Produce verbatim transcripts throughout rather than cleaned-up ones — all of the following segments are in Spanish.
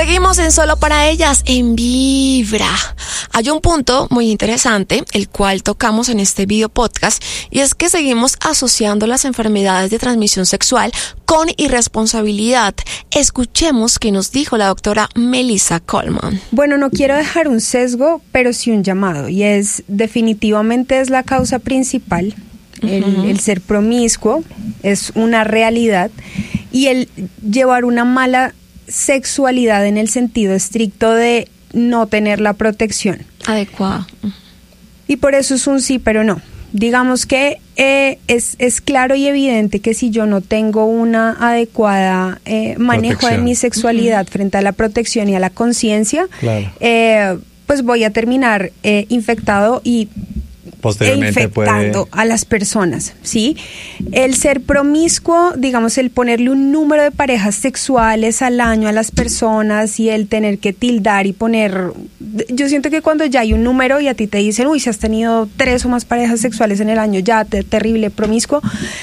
Seguimos en Solo para Ellas, en Vibra. Hay un punto muy interesante, el cual tocamos en este video podcast, y es que seguimos asociando las enfermedades de transmisión sexual con irresponsabilidad. Escuchemos qué nos dijo la doctora Melissa Coleman. Bueno, no quiero dejar un sesgo, pero sí un llamado, y es definitivamente es la causa principal. El, uh-huh. el ser promiscuo es una realidad, y el llevar una mala sexualidad en el sentido estricto de no tener la protección adecuada. Y por eso es un sí, pero no. Digamos que eh, es, es claro y evidente que si yo no tengo una adecuada eh, manejo protección. de mi sexualidad uh-huh. frente a la protección y a la conciencia, claro. eh, pues voy a terminar eh, infectado y posteriormente e infectando puede... a las personas, ¿sí? El ser promiscuo, digamos, el ponerle un número de parejas sexuales al año a las personas y el tener que tildar y poner... Yo siento que cuando ya hay un número y a ti te dicen, uy, si has tenido tres o más parejas sexuales en el año, ya, te, terrible, promiscuo.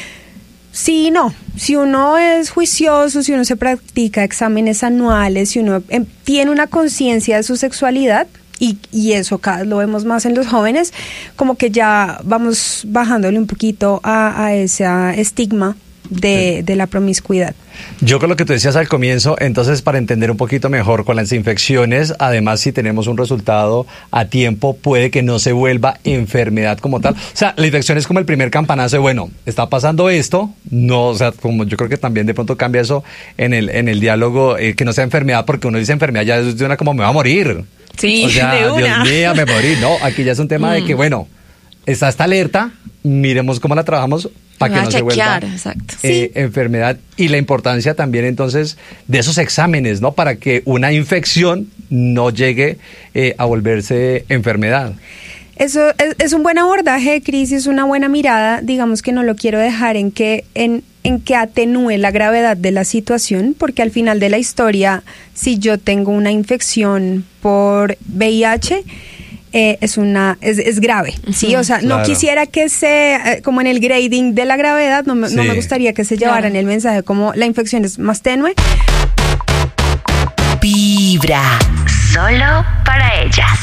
Sí, no. Si uno es juicioso, si uno se practica exámenes anuales, si uno eh, tiene una conciencia de su sexualidad, Y, y eso cada vez lo vemos más en los jóvenes, como que ya vamos bajándole un poquito a, a ese estigma de, sí. de la promiscuidad. Yo con lo que tú decías al comienzo, entonces para entender un poquito mejor con las infecciones, además si tenemos un resultado a tiempo, puede que no se vuelva enfermedad como tal. O sea, la infección es como el primer campanazo de, bueno, está pasando esto, no, o sea, como yo creo que también de pronto cambia eso en el, en el diálogo, eh, que no sea enfermedad, porque uno dice enfermedad ya es de una como me va a morir. Sí, o sea, de una. Dios mío, me morí. No, aquí ya es un tema mm. de que, bueno, está esta alerta, miremos cómo la trabajamos para que no chequear, se vuelva exacto. Eh, sí. enfermedad, y la importancia también entonces de esos exámenes, ¿no? Para que una infección no llegue eh, a volverse enfermedad. Eso es, es un buen abordaje, Cris, es una buena mirada. Digamos que no lo quiero dejar en que en, en que atenúe la gravedad de la situación, porque al final de la historia, si yo tengo una infección por V I H, eh, es una es, es grave, ¿sí? O sea, claro. no quisiera que se, eh, como en el grading de la gravedad, no me, sí. no me gustaría que se llevara en claro. el mensaje como la infección es más tenue. Vibra, solo para ellas.